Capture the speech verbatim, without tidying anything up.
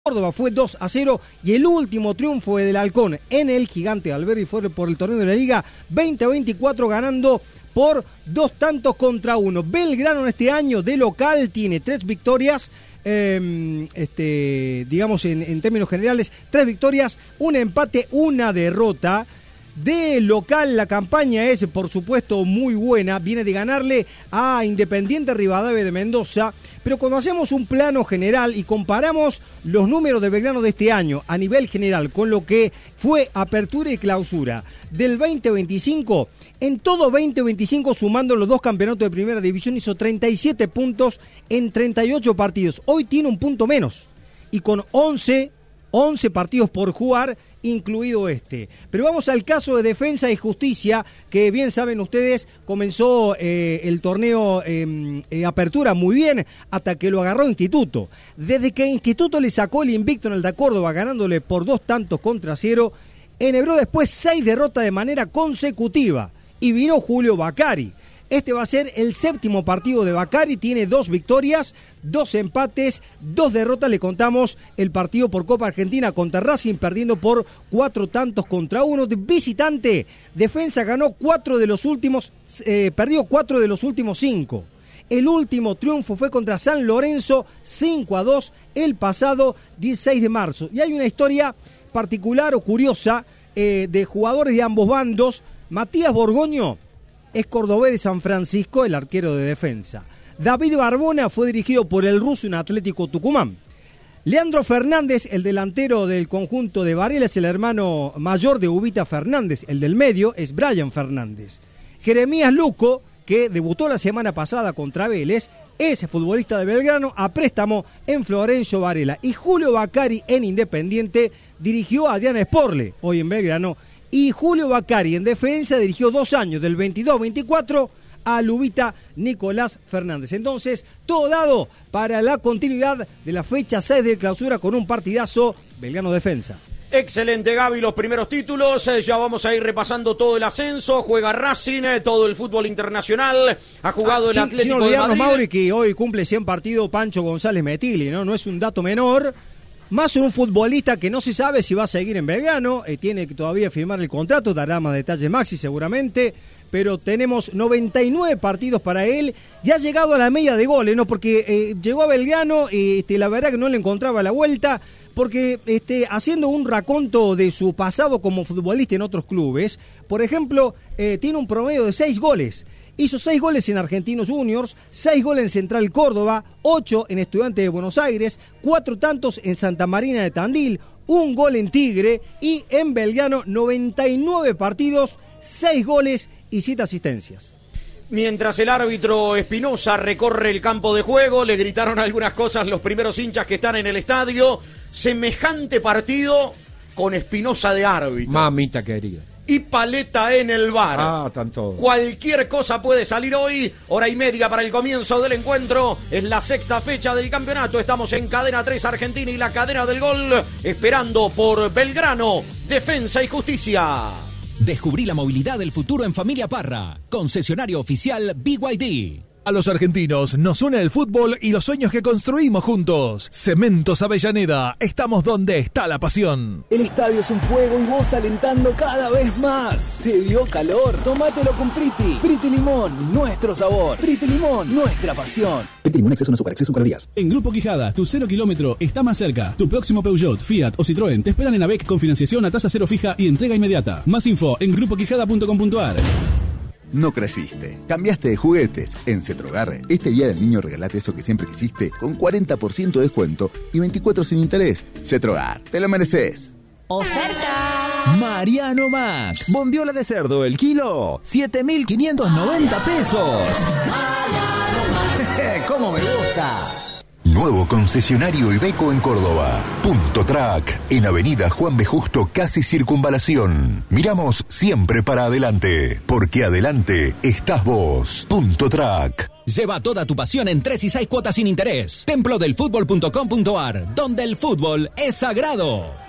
Córdoba fue dos a cero y el último triunfo del Halcón en el Gigante Alberdi fue por el torneo de la Liga veinte veinticuatro, ganando por dos tantos contra uno. Belgrano en este año de local tiene tres victorias, eh, este, digamos en, en términos generales, tres victorias, un empate, una derrota. De local la campaña es por supuesto muy buena, viene de ganarle a Independiente Rivadavia de Mendoza, pero cuando hacemos un plano general y comparamos los números de Belgrano de este año a nivel general con lo que fue apertura y clausura del veinte veinticinco, en todo veinte veinticinco sumando los dos campeonatos de primera división hizo treinta y siete puntos en treinta y ocho partidos, hoy tiene un punto menos y con once, once partidos por jugar, incluido este. Pero vamos al caso de Defensa y Justicia, que bien saben ustedes, comenzó eh, el torneo eh, eh, Apertura muy bien, hasta que lo agarró Instituto. Desde que Instituto le sacó el invicto en el de Córdoba, ganándole por dos tantos contra cero, enhebró después seis derrotas de manera consecutiva, y vino Julio Bacari. Este va a ser el séptimo partido de Bacari, tiene dos victorias, dos empates, dos derrotas. Le contamos el partido por Copa Argentina contra Racing, perdiendo por cuatro tantos contra uno. De visitante, Defensa ganó cuatro de los últimos, eh, perdió cuatro de los últimos cinco. El último triunfo fue contra San Lorenzo, cinco a dos, el pasado dieciséis de marzo. Y hay una historia particular o curiosa eh, de jugadores de ambos bandos. Matías Borgoño es cordobés de San Francisco, el arquero de Defensa. David Barbona fue dirigido por el ruso en Atlético Tucumán. Leandro Fernández, el delantero del conjunto de Varela, es el hermano mayor de Ubita Fernández. El del medio es Brian Fernández. Jeremías Luco, que debutó la semana pasada contra Vélez, es futbolista de Belgrano a préstamo en Florencio Varela. Y Julio Bacari en Independiente dirigió a Adrián Sporle, hoy en Belgrano. Y Julio Bacari en Defensa dirigió dos años, del veintidós veinticuatro a Lubita Nicolás Fernández. Entonces, todo dado para la continuidad de la fecha seis de clausura con un partidazo Belgrano Defensa. Excelente, Gaby, los primeros títulos. Eh, ya vamos a ir repasando todo el ascenso. Juega Racing, eh, todo el fútbol internacional. Ha jugado ah, el sin, Atlético sin de Madrid. Mauri, que hoy cumple cien partidos Pancho González Metilli, ¿no? No es un dato menor. Más un futbolista que no se sabe si va a seguir en Belgrano, eh, tiene que todavía firmar el contrato, dará más detalles Maxi seguramente, pero tenemos noventa y nueve partidos para él, ya ha llegado a la media de goles, ¿no? Porque eh, llegó a Belgrano, eh, este, la verdad que no le encontraba la vuelta, porque este, haciendo un raconto de su pasado como futbolista en otros clubes, por ejemplo, eh, tiene un promedio de seis goles. Hizo seis goles en Argentinos Juniors, seis goles en Central Córdoba, ocho en Estudiantes de Buenos Aires, cuatro tantos en Santa Marina de Tandil, un gol en Tigre y en Belgrano noventa y nueve partidos, seis goles y siete asistencias. Mientras el árbitro Espinosa recorre el campo de juego, le gritaron algunas cosas los primeros hinchas que están en el estadio. Semejante partido con Espinosa de árbitro. Mamita querida. Y Paleta en el bar. Ah, tanto. Cualquier cosa puede salir hoy. Hora y media para el comienzo del encuentro. Es la sexta fecha del campeonato. Estamos en Cadena tres Argentina y la cadena del gol. Esperando por Belgrano, Defensa y Justicia. Descubrí la movilidad del futuro en Familia Parra. Concesionario oficial B Y D. A los argentinos nos une el fútbol y los sueños que construimos juntos. Cementos Avellaneda, estamos donde está la pasión. El estadio es un fuego y vos alentando cada vez más. ¿Te dio calor? Tómatelo con Priti. Priti Limón, nuestro sabor. Priti Limón, nuestra pasión. Priti Limón, exceso no azúcar, exceso calorías. En Grupo Quijada, tu cero kilómetro está más cerca. Tu próximo Peugeot, Fiat o Citroën te esperan en AVEC con financiación a tasa cero fija y entrega inmediata. Más info en grupo quijada punto com punto a r. No creciste, cambiaste de juguetes. En Cetrogar, este día del niño regalate eso que siempre quisiste con cuarenta por ciento de descuento y veinticuatro sin interés. Cetrogar, te lo mereces. ¡Oferta! Mariano Max. Bondiola de cerdo, el kilo, siete mil quinientos noventa pesos. Mariano Max. ¡Cómo me gusta! Nuevo concesionario Iveco en Córdoba. Punto Track, en Avenida Juan B. Justo, casi Circunvalación. Miramos siempre para adelante, porque adelante estás vos. Punto Track. Lleva toda tu pasión en tres y seis cuotas sin interés. templo del fútbol punto com punto a r, donde el fútbol es sagrado.